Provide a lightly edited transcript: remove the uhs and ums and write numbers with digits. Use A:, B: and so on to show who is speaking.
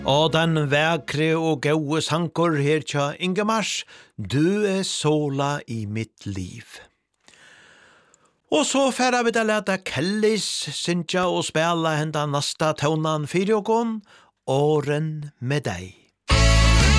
A: Og den vekre og gode sankor her tja Ingemars, du sola i mitt liv. Og så færa vi da leta Kellis, Sintja og spela henda nasta tånan fyrir åren med deg.